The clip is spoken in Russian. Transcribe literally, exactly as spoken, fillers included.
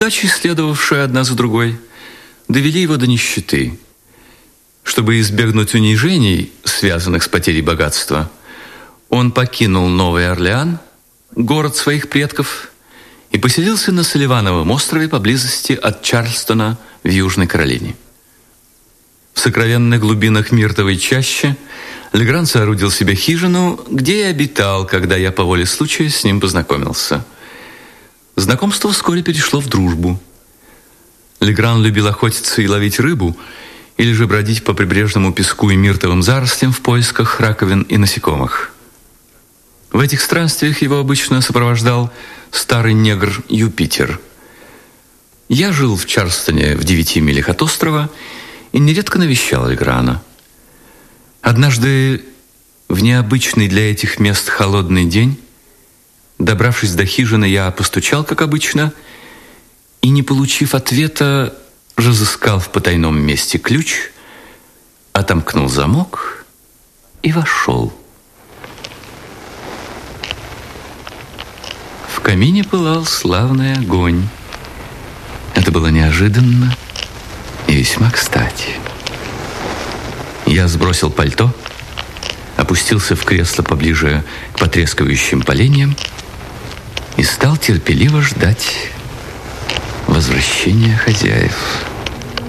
Удачи, следовавшие одна за другой, довели его до нищеты. Чтобы избегнуть унижений, связанных с потерей богатства, он покинул Новый Орлеан, город своих предков, и поселился на Салливановом острове поблизости от Чарльстона в Южной Каролине. В сокровенных глубинах Миртовой чащи Легран соорудил себе хижину, где и обитал, когда я по воле случая с ним познакомился. Знакомство вскоре перешло в дружбу. Легран любил охотиться и ловить рыбу, или же бродить по прибрежному песку и миртовым зарослям в поисках раковин и насекомых. В этих странствиях его обычно сопровождал старый негр Юпитер. Я жил в Чарльстоне в девяти милях от острова и нередко навещал Леграна. Однажды, в необычный для этих мест холодный день, добравшись до хижины, я постучал, как обычно, и, не получив ответа, разыскал в потайном месте ключ, отомкнул замок и вошел. В камине пылал славный огонь. Это было неожиданно и весьма кстати. Я сбросил пальто, опустился в кресло поближе к потрескивающим поленьям и стал терпеливо ждать возвращения хозяев.